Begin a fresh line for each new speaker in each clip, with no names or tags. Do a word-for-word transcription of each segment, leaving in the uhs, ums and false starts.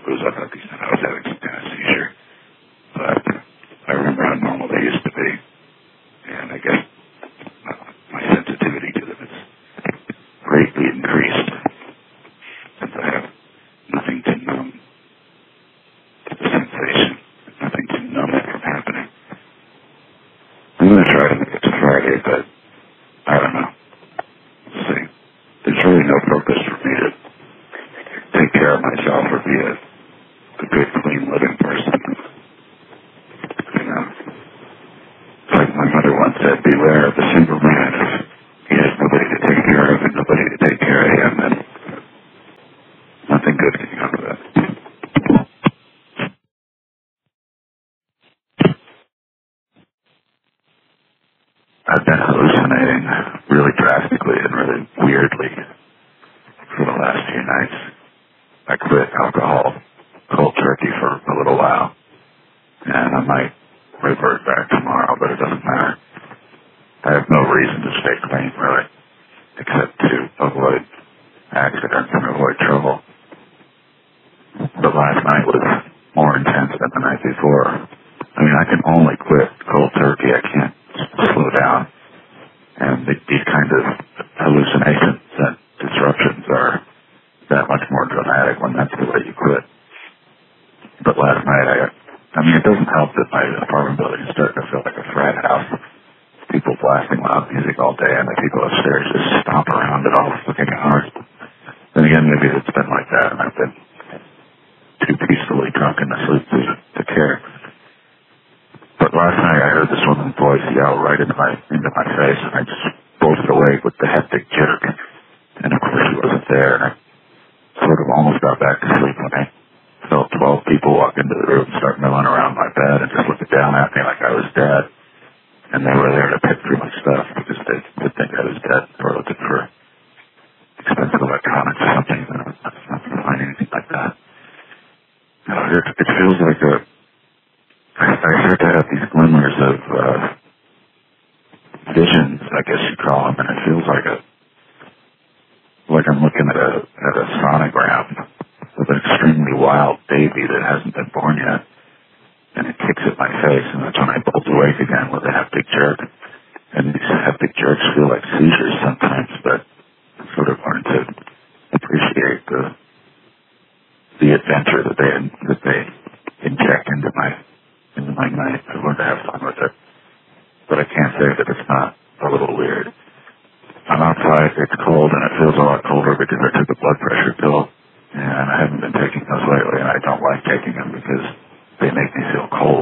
booze, I thought these I was having some kind of seizure. But I remember how normal they used to be. And I guess uh, my sensitivity to them is greatly increased. Since I have nothing to numb the sensation, nothing to numb it from happening. I'm going to try to make it to Friday, but I don't know. We'll see. There's really no purpose for me to take care of myself or be a, a good, clean, living person. You know, it's like my mother once said, beware of the single man. If he has nobody to take care of and nobody to take care of him, then nothing good can come of that. I've been hallucinating really drastically and really weirdly for the last few nights. I quit alcohol cold turkey for a little while, and I might revert back tomorrow, but it doesn't matter. I have no reason to stay clean, really, except to avoid accidents and avoid trouble. But last night was more intense than the night before. I mean, I can only quit cold turkey. I can't slow down. And the, these kinds of hallucinations and disruptions are that much more dramatic when that's the way you quit. But last night, I, I mean, it doesn't help that my apartment building is starting to feel like a frat house. People blasting loud music all day, and the people upstairs just stomp around it all fucking hours. Then again, maybe it's been like that, and I've been too peacefully drunk and asleep to, to care. But last night, I heard this woman's voice yell right into my into my face, and I just bolted awake with the hectic jerk. And of course, she wasn't there, and I sort of almost got back to sleep when I felt twelve people walk into the room, start milling around my bed, and just looking down at me like I was dead. And they were there to pick through my stuff because they would think I was dead or looking for expensive electronics or something. And I was not going to find anything like that. Uh, it, it feels like a... I, I start to have these glimmers of uh, visions, I guess you call them, and it feels like a like I'm looking at a at a sonogram of an extremely wild baby that hasn't been born yet, and it kicks at my face, and that's when I bolt awake again with a hectic jerk. And these hectic jerks feel like seizures sometimes, but I sort of learned to appreciate the the adventure that they that they inject into my into my night. I learned to have fun with it, but I can't say that it's not a little weird. I'm outside, it's cold, and it feels a lot colder because I took a blood pressure pill, and I haven't been taking those lately, and I don't like taking them because they make me feel cold.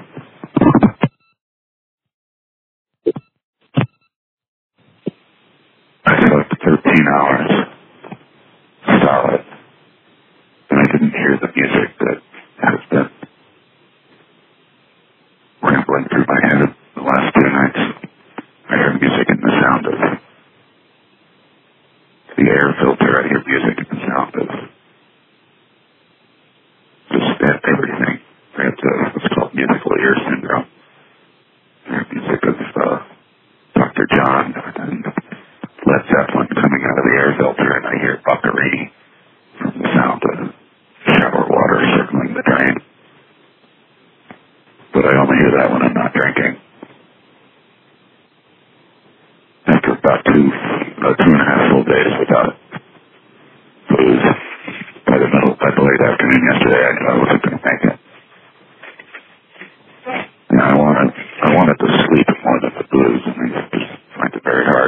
I slept thirteen hours, solid, and I didn't hear the music that has been rambling through my head the last two nights. I hear music in the sound of the air filter. I hear music in the sound of just everything. I have the, what's called musical ear syndrome. I hear music of uh, Doctor John and Led Zeppelin coming out of the air filter, and I hear Buckaree from the sound of shower water circling the drain. But I only hear that when I'm not drinking. After about two, uh, two and a half full days without booze, by the middle, by the late afternoon yesterday, I knew I wasn't going to make it.